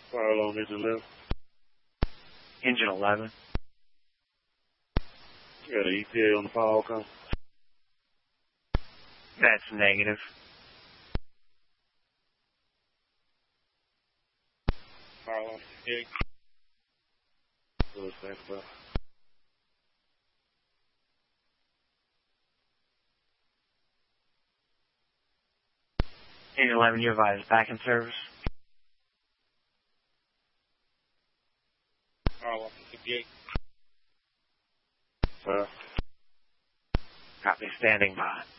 Fire alarm engine 11. Engine 11. Got an ETA on the fire call. That's negative. Fire alarm 58. Good, thanks, bro. Engine 11, you advise back in service. Fire alarm 58. Sir. Copy, standing by.